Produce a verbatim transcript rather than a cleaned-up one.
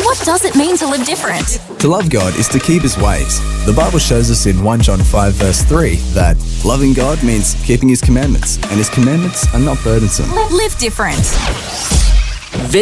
What does it mean to live different? To love God is to keep His ways. The Bible shows us in First John five verse three that loving God means keeping His commandments, and His commandments are not burdensome. Live different.